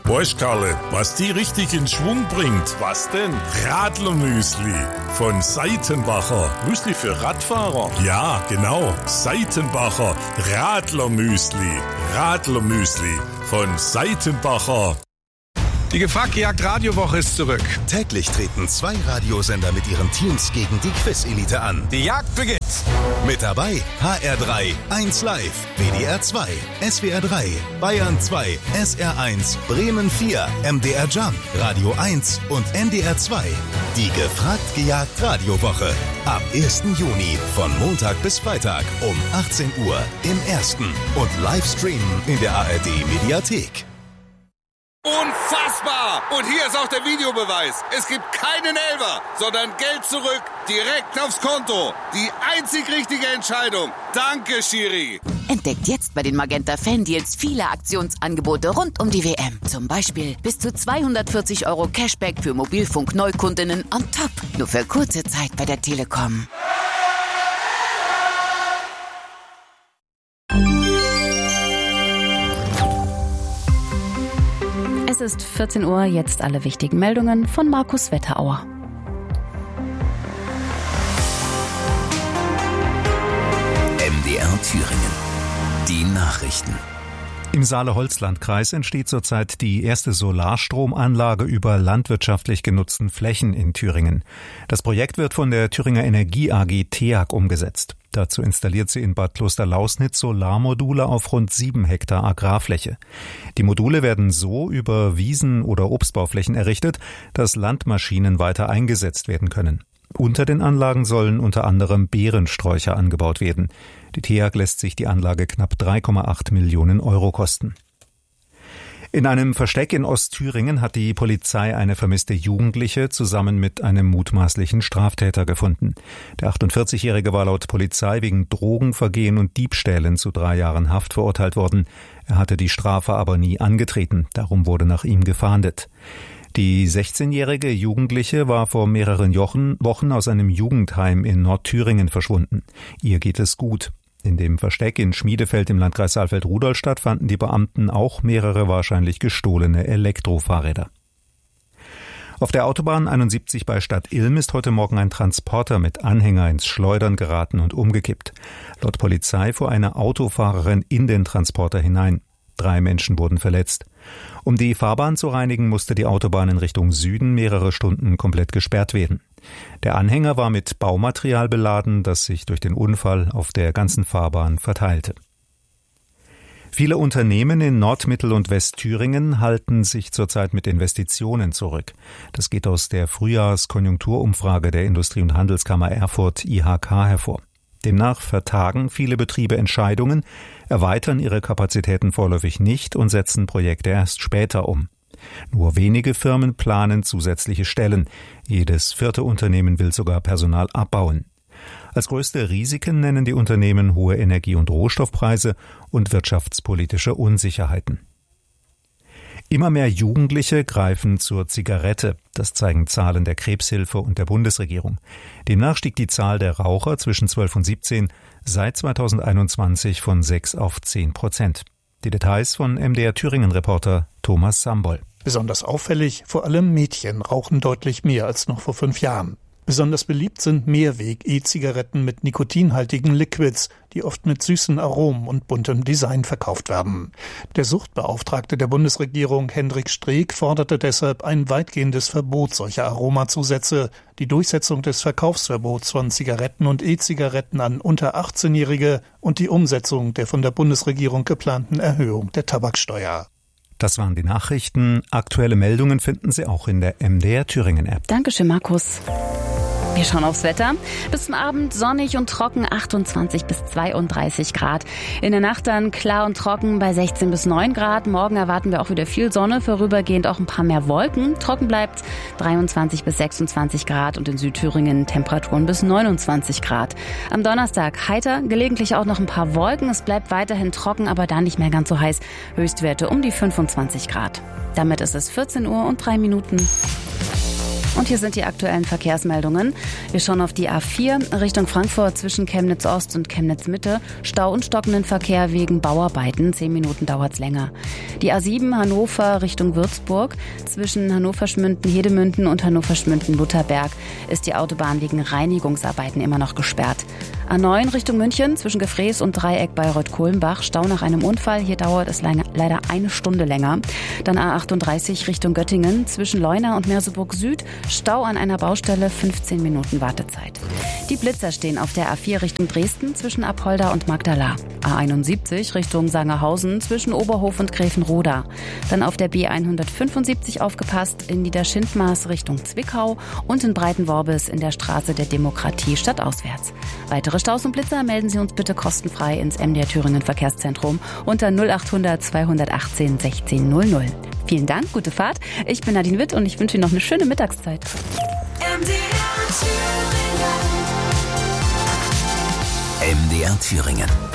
Weißt, Karle, was die richtig in Schwung bringt? Was denn? Radlermüsli von Seitenbacher. Müsli für Radfahrer? Ja, genau. Seitenbacher Radlermüsli. Radlermüsli von Seitenbacher. Die Gefragt-Gejagt-Radiowoche ist zurück. Täglich treten 2 Radiosender mit ihren Teams gegen die Quiz-Elite an. Die Jagd beginnt. Mit dabei HR3, 1 Live, WDR 2, SWR 3, Bayern 2, SR1, Bremen 4, MDR Jump, Radio 1 und NDR 2. Die Gefragt-Gejagt-Radiowoche. Ab 1. Juni von Montag bis Freitag um 18 Uhr im Ersten und Livestreamen in der ARD-Mediathek. Unfassbar! Und hier ist auch der Videobeweis. Es gibt keinen Elfer, sondern Geld zurück, direkt aufs Konto. Die einzig richtige Entscheidung. Danke, Schiri. Entdeckt jetzt bei den Magenta Fan-Deals viele Aktionsangebote rund um die WM. Zum Beispiel bis zu 240 € Cashback für Mobilfunk-Neukundinnen on top. Nur für kurze Zeit bei der Telekom. Es ist 14 Uhr, jetzt alle wichtigen Meldungen von Markus Wetterauer. MDR Thüringen. Die Nachrichten. Im Saale-Holzland-Kreis entsteht zurzeit die erste Solarstromanlage über landwirtschaftlich genutzten Flächen in Thüringen. Das Projekt wird von der Thüringer Energie AG TEAG umgesetzt. Dazu installiert sie in Bad Klosterlausnitz Solarmodule auf rund 7 Hektar Agrarfläche. Die Module werden so über Wiesen- oder Obstbauflächen errichtet, dass Landmaschinen weiter eingesetzt werden können. Unter den Anlagen sollen unter anderem Beerensträucher angebaut werden. Die TEAG lässt sich die Anlage knapp 3,8 Millionen € kosten. In einem Versteck in Ostthüringen hat die Polizei eine vermisste Jugendliche zusammen mit einem mutmaßlichen Straftäter gefunden. Der 48-Jährige war laut Polizei wegen Drogenvergehen und Diebstählen zu 3 Jahren Haft verurteilt worden. Er hatte die Strafe aber nie angetreten. Darum wurde nach ihm gefahndet. Die 16-jährige Jugendliche war vor mehreren Wochen aus einem Jugendheim in Nordthüringen verschwunden. Ihr geht es gut. In dem Versteck in Schmiedefeld im Landkreis Saalfeld-Rudolstadt fanden die Beamten auch mehrere wahrscheinlich gestohlene Elektrofahrräder. Auf der Autobahn 71 bei Stadt Ilm ist heute Morgen ein Transporter mit Anhänger ins Schleudern geraten und umgekippt. Laut Polizei fuhr eine Autofahrerin in den Transporter hinein. 3 Menschen wurden verletzt. Um die Fahrbahn zu reinigen, musste die Autobahn in Richtung Süden mehrere Stunden komplett gesperrt werden. Der Anhänger war mit Baumaterial beladen, das sich durch den Unfall auf der ganzen Fahrbahn verteilte. Viele Unternehmen in Nord-, Mittel- und Westthüringen halten sich zurzeit mit Investitionen zurück. Das geht aus der Frühjahrskonjunkturumfrage der Industrie- und Handelskammer Erfurt IHK hervor. Demnach vertagen viele Betriebe Entscheidungen, erweitern ihre Kapazitäten vorläufig nicht und setzen Projekte erst später um. Nur wenige Firmen planen zusätzliche Stellen. Jedes 4. Unternehmen will sogar Personal abbauen. Als größte Risiken nennen die Unternehmen hohe Energie- und Rohstoffpreise und wirtschaftspolitische Unsicherheiten. Immer mehr Jugendliche greifen zur Zigarette. Das zeigen Zahlen der Krebshilfe und der Bundesregierung. Demnach stieg die Zahl der Raucher zwischen 12 und 17 seit 2021 von 6 auf 10%. Die Details von MDR Thüringen-Reporter Thomas Sambol. Besonders auffällig, vor allem Mädchen rauchen deutlich mehr als noch vor 5 Jahren. Besonders beliebt sind Mehrweg-E-Zigaretten mit nikotinhaltigen Liquids, die oft mit süßen Aromen und buntem Design verkauft werden. Der Suchtbeauftragte der Bundesregierung, Hendrik Streeck, forderte deshalb ein weitgehendes Verbot solcher Aromazusätze, die Durchsetzung des Verkaufsverbots von Zigaretten und E-Zigaretten an unter 18-Jährige und die Umsetzung der von der Bundesregierung geplanten Erhöhung der Tabaksteuer. Das waren die Nachrichten. Aktuelle Meldungen finden Sie auch in der MDR Thüringen App. Dankeschön, Markus. Wir schauen aufs Wetter. Bis zum Abend sonnig und trocken, 28 bis 32 Grad. In der Nacht dann klar und trocken bei 16 bis 9 Grad. Morgen erwarten wir auch wieder viel Sonne, vorübergehend auch ein paar mehr Wolken. Trocken bleibt 23 bis 26 Grad und in Südthüringen Temperaturen bis 29 Grad. Am Donnerstag heiter, gelegentlich auch noch ein paar Wolken. Es bleibt weiterhin trocken, aber dann nicht mehr ganz so heiß. Höchstwerte um die 25 Grad. Damit ist es 14 Uhr und 3 Minuten. Und hier sind die aktuellen Verkehrsmeldungen. Wir schauen auf die A4 Richtung Frankfurt zwischen Chemnitz Ost und Chemnitz Mitte. Stau und stockenden Verkehr wegen Bauarbeiten. 10 Minuten dauert's länger. Die A7 Hannover Richtung Würzburg. Zwischen Hannover-Schmünden-Hedemünden und Hannover-Schmünden-Lutherberg ist die Autobahn wegen Reinigungsarbeiten immer noch gesperrt. A9 Richtung München zwischen Gefrees und Dreieck Bayreuth-Kulmbach. Stau nach einem Unfall. Hier dauert es leider 1 Stunde länger. Dann A38 Richtung Göttingen zwischen Leuna und Merseburg Süd. Stau an einer Baustelle, 15 Minuten Wartezeit. Die Blitzer stehen auf der A4 Richtung Dresden zwischen Apolda und Magdala. A71 Richtung Sangerhausen zwischen Oberhof und Gräfenroda. Dann auf der B175 aufgepasst in Niederschindmaß Richtung Zwickau und in Breitenworbis in der Straße der Demokratie stadtauswärts. Weitere Staus und Blitzer melden Sie uns bitte kostenfrei ins MDR Thüringen Verkehrszentrum unter 0800 218 1600. Vielen Dank, gute Fahrt. Ich bin Nadine Witt und ich wünsche Ihnen noch eine schöne Mittagszeit. MDR Thüringen.